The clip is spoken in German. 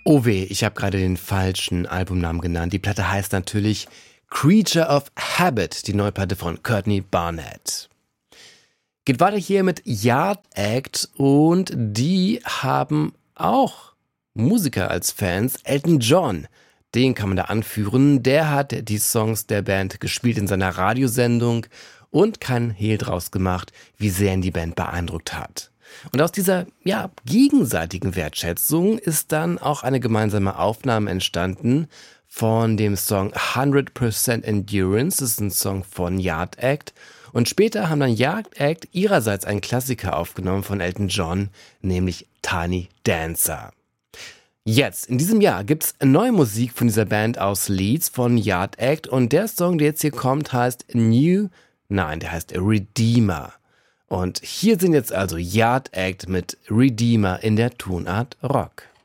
Oh weh, ich habe gerade den falschen Albumnamen genannt. Die Platte heißt natürlich Creature of Habit, die neue Platte von Courtney Barnett. Geht weiter hier mit Yard Act und die haben auch Musiker als Fans. Elton John, den kann man da anführen. Der hat die Songs der Band gespielt in seiner Radiosendung und keinen Hehl draus gemacht, wie sehr ihn die Band beeindruckt hat. Und aus dieser gegenseitigen Wertschätzung ist dann auch eine gemeinsame Aufnahme entstanden von dem Song 100% Endurance. Das ist ein Song von Yard Act. Und später haben dann Yard Act ihrerseits einen Klassiker aufgenommen von Elton John, nämlich Tiny Dancer. Jetzt, in diesem Jahr, gibt's neue Musik von dieser Band aus Leeds von Yard Act. Und der Song, der jetzt hier kommt, heißt der heißt Redeemer. Und hier sind jetzt also Yard Act mit Redeemer in der Tonart Rock.